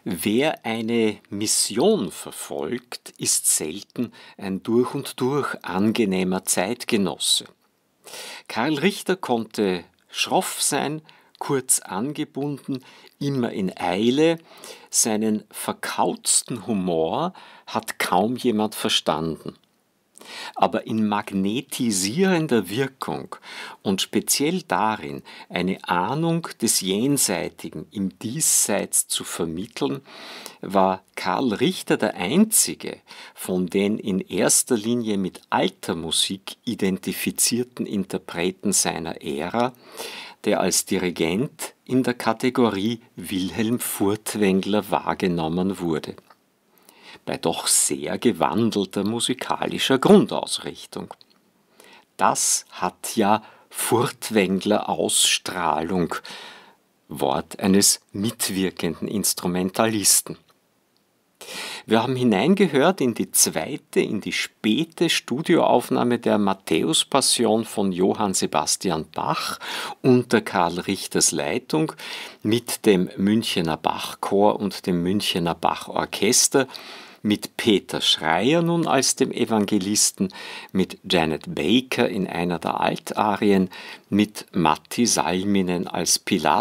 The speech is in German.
Wer eine Mission verfolgt, ist selten ein durch und durch angenehmer Zeitgenosse. Karl Richter konnte schroff sein, kurz angebunden, immer in Eile. Seinen verkauzten Humor hat kaum jemand verstanden. Aber in magnetisierender Wirkung und speziell darin, eine Ahnung des Jenseitigen im Diesseits zu vermitteln, war Karl Richter der einzige von den in erster Linie mit alter Musik identifizierten Interpreten seiner Ära, der als Dirigent in der Kategorie Wilhelm Furtwängler wahrgenommen wurde, bei doch sehr gewandelter musikalischer Grundausrichtung. Das hat ja Furtwängler-Ausstrahlung, Wort eines mitwirkenden Instrumentalisten. Wir haben hineingehört in die späte Studioaufnahme der Matthäus-Passion von Johann Sebastian Bach unter Karl Richters Leitung mit dem Münchener Bachchor und dem Münchener Bachorchester, mit Peter Schreyer nun als dem Evangelisten, mit Janet Baker in einer der Altarien, mit Matti Salminen als Pilatus